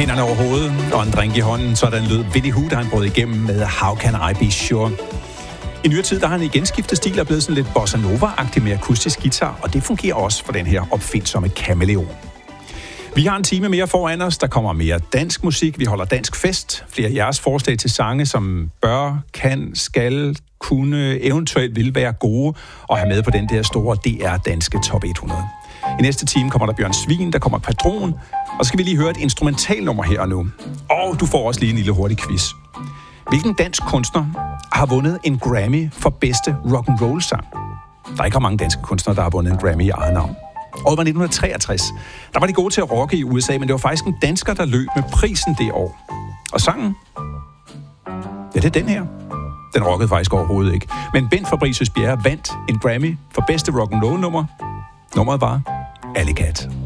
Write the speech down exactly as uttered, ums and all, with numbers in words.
Hænderne over hovedet og en drink i hånden, sådan lød Vinnie Hu, der han brød igennem med How Can I Be Sure. I nyere tid, der har han igen skiftet stil og blevet sådan lidt bossa nova-agtig med akustisk guitar, og det fungerer også for den her opfindsomme kameleon. Vi har en time mere foran os, der kommer mere dansk musik, vi holder dansk fest, flere af jeres forslag til sange, som bør, kan, skal, kunne, eventuelt vil være gode, og have med på den der store D R Danske Top hundrede. I næste time kommer der Bjørn Svin, der kommer Patron, og så skal vi lige høre et instrumentalnummer her og nu. Og du får også lige en lille hurtig quiz. Hvilken dansk kunstner har vundet en Grammy for bedste rock'n'roll-sang? Der er ikke mange danske kunstnere, der har vundet en Grammy i eget navn. Året var nitten treogtres. Der var de gode til at rocke i U S A, men det var faktisk en dansker, der løb med prisen det år. Og sangen? Ja, det er den her. Den rockede faktisk overhovedet ikke. Men Bent Fabricius Bjerre vandt en Grammy for bedste rock'n'roll-nummer. Nummeret var Alley Cat.